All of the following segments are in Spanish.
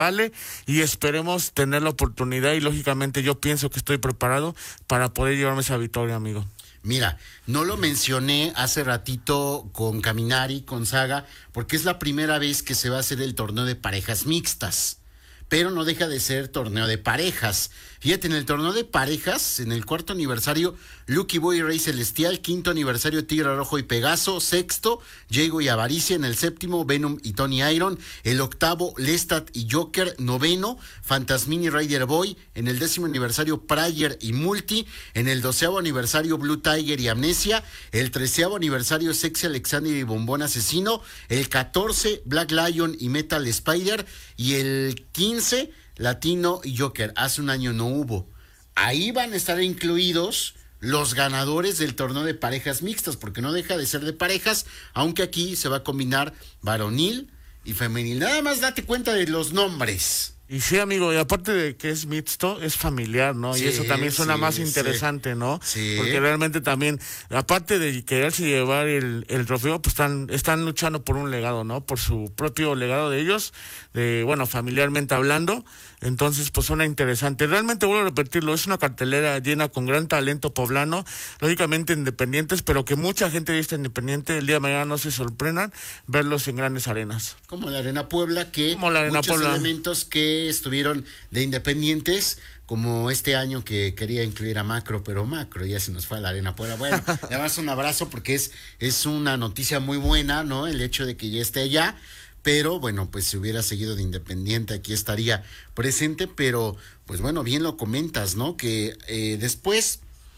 vale, y esperemos tener la oportunidad, y lógicamente yo pienso que estoy preparado para poder llevarme esa victoria, amigo. Mira, no lo mencioné hace ratito con Caminari, con Saga, porque es la primera vez que se va a hacer el torneo de parejas mixtas, pero no deja de ser torneo de parejas. Fíjate, en el torneo de parejas, en el 4º aniversario, Lucky Boy y Rey Celestial, 5º aniversario, Tigre Rojo y Pegaso, 6º, Diego y Avaricia, en el 7º, Venom y Tony Iron, el 8º, Lestat y Joker, 9º, Fantasmini y Rider Boy, en el 10º aniversario, Prayer y Multi, en el 12º aniversario, Blue Tiger y Amnesia, el 13º aniversario, Sexy Alexander y Bombón Asesino, el 14, Black Lion y Metal Spider, y el 15, Latino y Joker. Hace un año no hubo. Ahí van a estar incluidos los ganadores del torneo de parejas mixtas, porque no deja de ser de parejas, aunque aquí se va a combinar varonil y femenil. Nada más date cuenta de los nombres. Y sí, amigo, y aparte de que es mixto, es familiar, ¿no? Sí, y eso también suena más interesante, ¿no? Sí. Porque realmente también, aparte de quererse llevar el trofeo, pues están luchando por un legado, ¿no? Por su propio legado de ellos, familiarmente hablando. Entonces, pues suena interesante. Realmente, vuelvo a repetirlo, es una cartelera llena con gran talento poblano, lógicamente independientes, pero que mucha gente de esta independiente el día de mañana no se sorprendan verlos en grandes arenas. Como la Arena Puebla, muchos elementos que estuvieron de independientes, como este año que quería incluir a Macro, pero Macro ya se nos fue a la Arena Puebla. Bueno, le damos un abrazo porque es una noticia muy buena, ¿no? El hecho de que ya esté allá. Pero bueno, pues si hubiera seguido de independiente aquí estaría presente, pero pues bueno, bien lo comentas, ¿no? Que después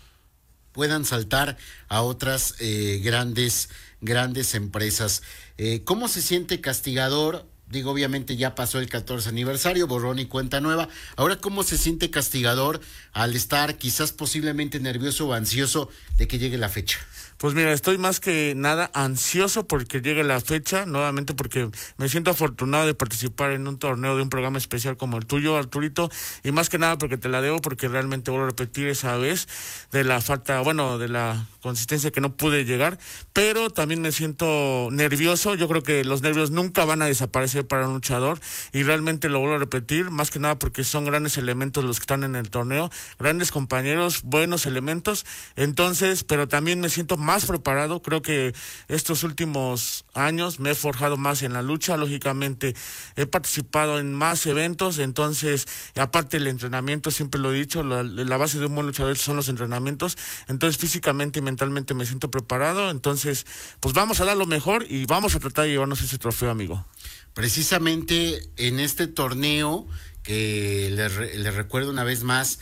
puedan saltar a otras grandes empresas. ¿Cómo se siente Castigador? Digo, obviamente ya pasó el 14 aniversario, borrón y cuenta nueva. Ahora, ¿cómo se siente Castigador al estar quizás posiblemente nervioso o ansioso de que llegue la fecha? Pues mira, estoy más que nada ansioso porque llegue la fecha, nuevamente porque me siento afortunado de participar en un torneo de un programa especial como el tuyo, Arturito, y más que nada porque te la debo, porque realmente vuelvo a repetir esa vez de la falta, de la consistencia que no pude llegar, pero también me siento nervioso. Yo creo que los nervios nunca van a desaparecer para un luchador, y realmente lo vuelvo a repetir, más que nada porque son grandes elementos los que están en el torneo, grandes compañeros, buenos elementos. Entonces, pero también me siento más preparado. Creo que estos últimos años me he forjado más en la lucha, lógicamente he participado en más eventos, entonces, aparte el entrenamiento, siempre lo he dicho, la base de un buen luchador son los entrenamientos. Entonces, físicamente y mentalmente me siento preparado. Entonces, pues vamos a dar lo mejor y vamos a tratar de llevarnos ese trofeo, amigo. Precisamente en este torneo, que le recuerdo una vez más,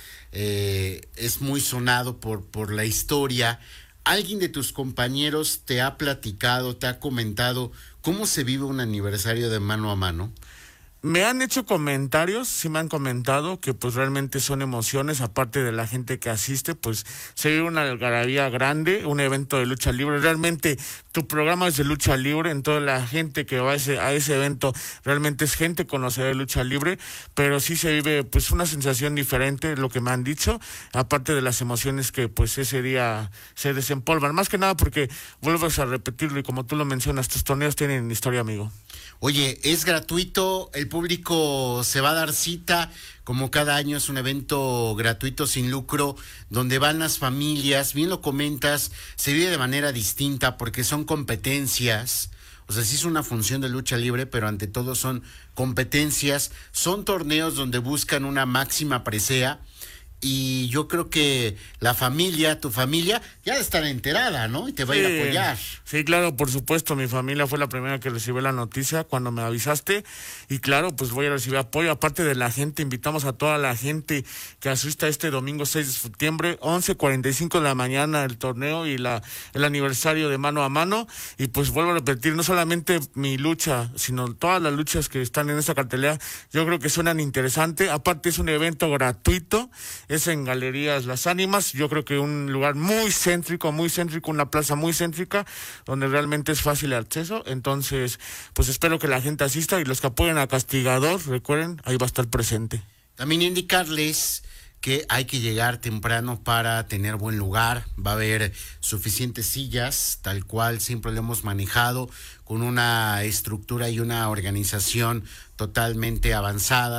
es muy sonado por la historia. ¿Alguien de tus compañeros te ha platicado, te ha comentado cómo se vive un aniversario de Mano a Mano? Me han hecho comentarios, sí me han comentado que pues realmente son emociones, aparte de la gente que asiste, pues se vive una algarabía grande, un evento de lucha libre. Realmente tu programa es de lucha libre, entonces la gente que va a ese evento realmente es gente conocedora de lucha libre, pero sí se vive pues una sensación diferente, lo que me han dicho, aparte de las emociones que pues ese día se desempolvan, más que nada porque vuelves a repetirlo y como tú lo mencionas, tus torneos tienen historia, amigo. Oye, es gratuito, el público se va a dar cita, como cada año es un evento gratuito sin lucro, donde van las familias, bien lo comentas, se vive de manera distinta porque son competencias, o sea, sí es una función de lucha libre, pero ante todo son competencias, son torneos donde buscan una máxima presea. Y yo creo que la familia, tu familia, ya debe estar enterada, ¿no? Y te va a ir a apoyar. Sí, claro, por supuesto. Mi familia fue la primera que recibió la noticia cuando me avisaste. Y claro, pues voy a recibir apoyo. Aparte de la gente, invitamos a toda la gente que asista este domingo 6 de septiembre, 11:45 de la mañana, el torneo y el aniversario de Mano a Mano. Y pues vuelvo a repetir, no solamente mi lucha, sino todas las luchas que están en esta cartelera, yo creo que suenan interesante. Aparte es un evento gratuito. Es en Galerías Las Ánimas, yo creo que un lugar muy céntrico, una plaza muy céntrica, donde realmente es fácil el acceso. Entonces, pues espero que la gente asista y los que apoyen a Castigador, recuerden, ahí va a estar presente. También indicarles que hay que llegar temprano para tener buen lugar, va a haber suficientes sillas, tal cual siempre lo hemos manejado, con una estructura y una organización totalmente avanzada.